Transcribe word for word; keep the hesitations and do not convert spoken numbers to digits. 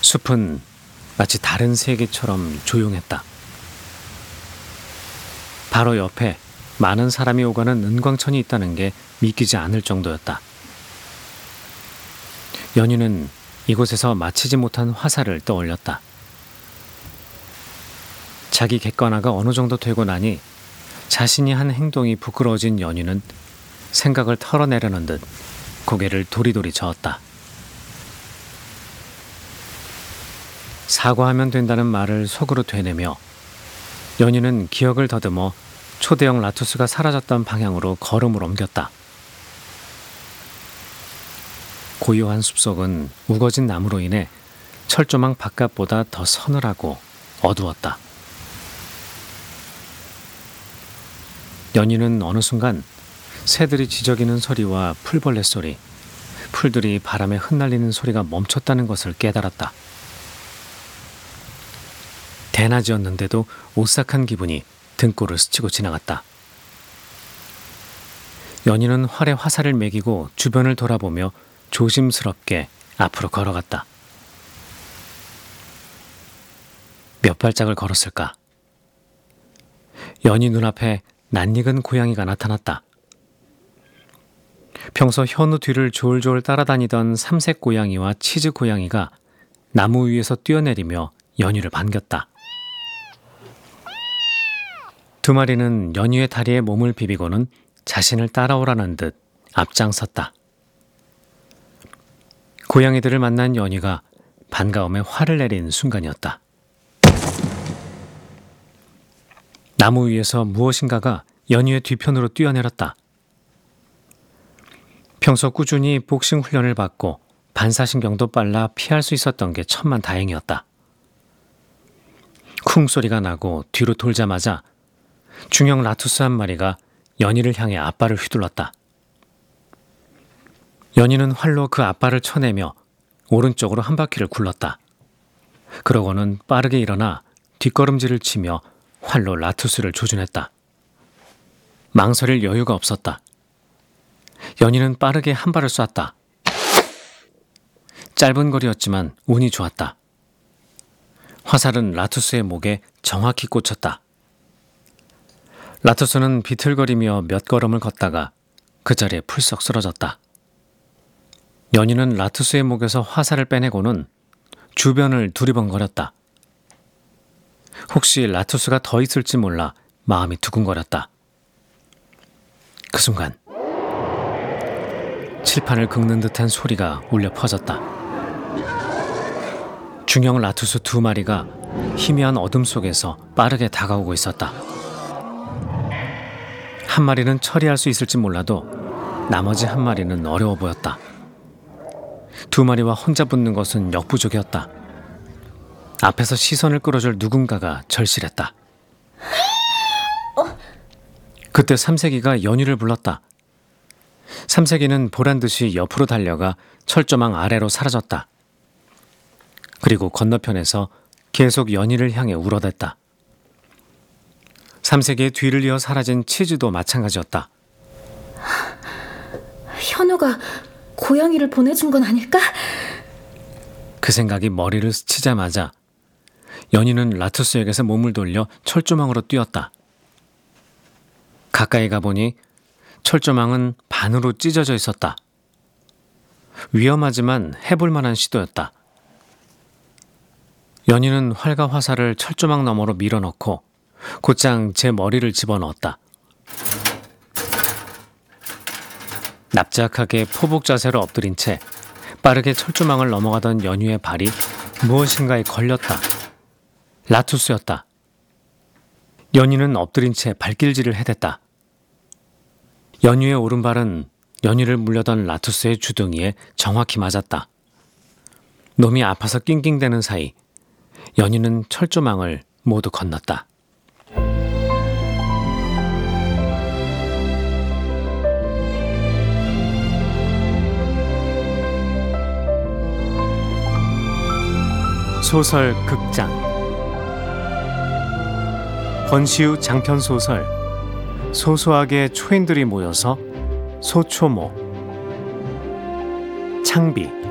숲은 마치 다른 세계처럼 조용했다. 바로 옆에 많은 사람이 오가는 은광천이 있다는 게 믿기지 않을 정도였다. 연희는 이곳에서 마치지 못한 화살을 떠올렸다. 자기 객관화가 어느 정도 되고 나니 자신이 한 행동이 부끄러워진 연희는 생각을 털어내려는 듯 고개를 도리도리 저었다. 사과하면 된다는 말을 속으로 되뇌며 연희는 기억을 더듬어 초대형 라투스가 사라졌던 방향으로 걸음을 옮겼다. 고요한 숲속은 우거진 나무로 인해 철조망 바깥보다 더 서늘하고 어두웠다. 연희는 어느 순간 새들이 지저귀는 소리와 풀벌레 소리, 풀들이 바람에 흩날리는 소리가 멈췄다는 것을 깨달았다. 대낮이었는데도 오싹한 기분이 등골을 스치고 지나갔다. 연희는 활에 화살을 매기고 주변을 돌아보며 조심스럽게 앞으로 걸어갔다. 몇 발짝을 걸었을까? 연희 눈앞에 낯익은 고양이가 나타났다. 평소 현우 뒤를 졸졸 따라다니던 삼색 고양이와 치즈 고양이가 나무 위에서 뛰어내리며 연희를 반겼다. 두 마리는 연희의 다리에 몸을 비비고는 자신을 따라오라는 듯 앞장섰다. 고양이들을 만난 연희가 반가움에 화를 내린 순간이었다. 나무 위에서 무엇인가가 연희의 뒤편으로 뛰어내렸다. 평소 꾸준히 복싱 훈련을 받고 반사신경도 빨라 피할 수 있었던 게 천만다행이었다. 쿵 소리가 나고 뒤로 돌자마자 중형 라투스 한 마리가 연희를 향해 앞발을 휘둘렀다. 연희는 활로 그 앞발을 쳐내며 오른쪽으로 한 바퀴를 굴렀다. 그러고는 빠르게 일어나 뒷걸음질을 치며 활로 라투스를 조준했다. 망설일 여유가 없었다. 연희는 빠르게 한 발을 쐈다. 짧은 거리였지만 운이 좋았다. 화살은 라투스의 목에 정확히 꽂혔다. 라투스는 비틀거리며 몇 걸음을 걷다가 그 자리에 풀썩 쓰러졌다. 연희는 라투스의 목에서 화살을 빼내고는 주변을 두리번거렸다. 혹시 라투스가 더 있을지 몰라 마음이 두근거렸다. 그 순간 칠판을 긁는 듯한 소리가 울려 퍼졌다. 중형 라투스 두 마리가 희미한 어둠 속에서 빠르게 다가오고 있었다. 한 마리는 처리할 수 있을지 몰라도 나머지 한 마리는 어려워 보였다. 두 마리와 혼자 붙는 것은 역부족이었다. 앞에서 시선을 끌어줄 누군가가 절실했다. 그때 삼색이가 연희를 불렀다. 삼색이는 보란듯이 옆으로 달려가 철조망 아래로 사라졌다. 그리고 건너편에서 계속 연희를 향해 울어댔다. 삼색이의 뒤를 이어 사라진 치즈도 마찬가지였다. 현우가 고양이를 보내준 건 아닐까? 그 생각이 머리를 스치자마자 연희는 라투스에게서 몸을 돌려 철조망으로 뛰었다. 가까이 가보니 철조망은 반으로 찢어져 있었다. 위험하지만 해볼 만한 시도였다. 연희는 활과 화살을 철조망 너머로 밀어넣고 곧장 제 머리를 집어넣었다. 납작하게 포복 자세로 엎드린 채 빠르게 철조망을 넘어가던 연희의 발이 무엇인가에 걸렸다. 라투스였다. 연희는 엎드린 채 발길질을 해댔다. 연희의 오른발은 연희를 물려던 라투스의 주둥이에 정확히 맞았다. 놈이 아파서 낑낑대는 사이 연희는 철조망을 모두 건넜다. 소설 극장 권시우 장편소설 소소하게 초인들이 모여서 소초모 창비